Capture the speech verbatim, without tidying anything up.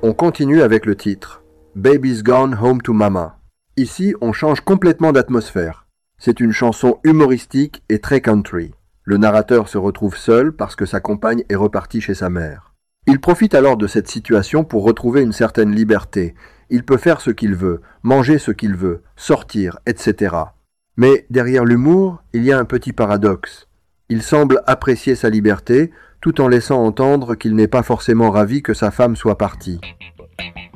On continue avec le titre « Baby's Gone Home to Mama ». Ici, on change complètement d'atmosphère. C'est une chanson humoristique et très country. Le narrateur se retrouve seul parce que sa compagne est repartie chez sa mère. Il profite alors de cette situation pour retrouver une certaine liberté. Il peut faire ce qu'il veut, manger ce qu'il veut, sortir, et cetera. Mais derrière l'humour, il y a un petit paradoxe. Il semble apprécier sa liberté tout en laissant entendre qu'il n'est pas forcément ravi que sa femme soit partie.